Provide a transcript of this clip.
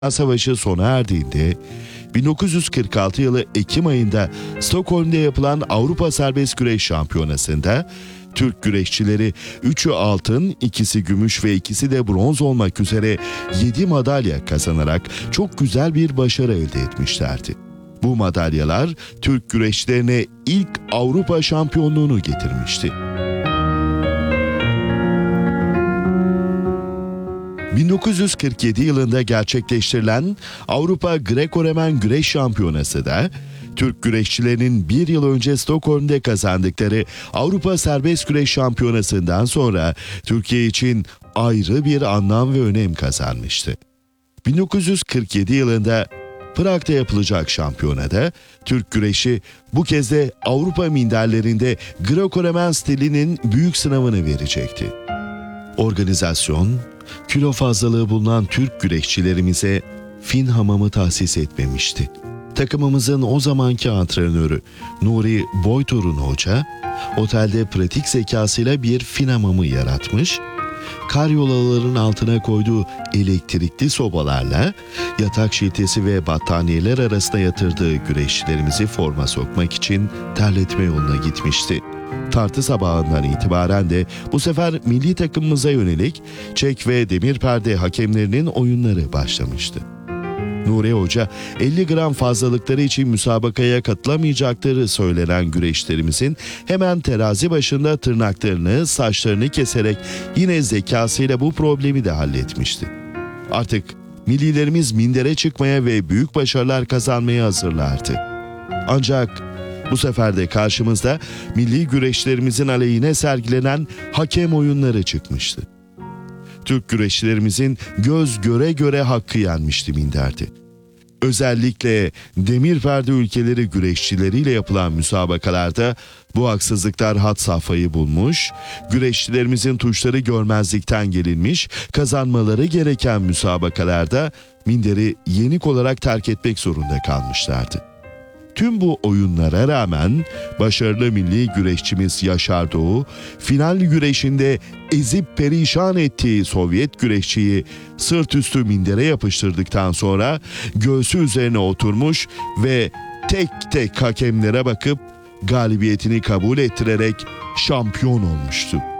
Savaşı sona erdiğinde 1946 yılı Ekim ayında Stockholm'de yapılan Avrupa Serbest Güreş Şampiyonası'nda Türk güreşçileri 3'ü altın, 2'si gümüş ve 2'si de bronz olmak üzere 7 madalya kazanarak çok güzel bir başarı elde etmişlerdi. Bu madalyalar Türk güreşçilerine ilk Avrupa şampiyonluğunu getirmişti. 1947 yılında gerçekleştirilen Avrupa Greco-Romen Güreş Şampiyonası da Türk güreşçilerinin bir yıl önce Stockholm'de kazandıkları Avrupa Serbest Güreş Şampiyonası'ndan sonra Türkiye için ayrı bir anlam ve önem kazanmıştı. 1947 yılında Prag'da yapılacak şampiyonada Türk güreşi bu kez de Avrupa minderlerinde Greco-Romen stilinin büyük sınavını verecekti. Organizasyon, kilo fazlalığı bulunan Türk güreşçilerimize Fin hamamı tahsis etmemişti. Takımımızın o zamanki antrenörü Nuri Boytorun Hoca, otelde pratik zekasıyla bir Fin hamamı yaratmış, karyolaların altına koyduğu elektrikli sobalarla yatak şiltesi ve battaniyeler arasında yatırdığı güreşçilerimizi forma sokmak için terletme yoluna gitmişti. Tartı sabahından itibaren de bu sefer milli takımımıza yönelik çek ve demir perde hakemlerinin oyunları başlamıştı. Nuri Hoca 50 gram fazlalıkları için müsabakaya katılamayacakları söylenen güreşlerimizin hemen terazi başında tırnaklarını, saçlarını keserek yine zekasıyla bu problemi de halletmişti. Artık millilerimiz mindere çıkmaya ve büyük başarılar kazanmaya hazırlardı. Ancak bu sefer de karşımızda milli güreşlerimizin aleyhine sergilenen hakem oyunları çıkmıştı. Türk güreşçilerimizin göz göre göre hakkı yenmişti minderde. Özellikle demir perde ülkeleri güreşçileriyle yapılan müsabakalarda bu haksızlıklar had safhayı bulmuş, güreşçilerimizin tuşları görmezlikten gelinmiş, kazanmaları gereken müsabakalarda minderi yenik olarak terk etmek zorunda kalmışlardı. Tüm bu oyunlara rağmen başarılı milli güreşçimiz Yaşar Doğu, final güreşinde ezip perişan ettiği Sovyet güreşçiyi sırt üstü mindere yapıştırdıktan sonra göğsü üzerine oturmuş ve tek tek hakemlere bakıp galibiyetini kabul ettirerek şampiyon olmuştu.